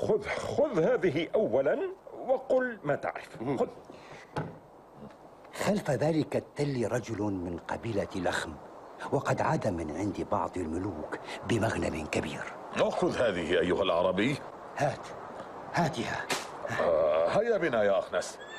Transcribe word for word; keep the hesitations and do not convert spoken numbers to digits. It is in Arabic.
خذ خذ هذه أولا وقل ما تعرف. خذ. خلف ذلك التل رجل من قبيلة لخم، وقد عاد من عند بعض الملوك بمغنم كبير. خذ هذه أيها العربي. هات هاتها. آه هيا بنا يا أخنس.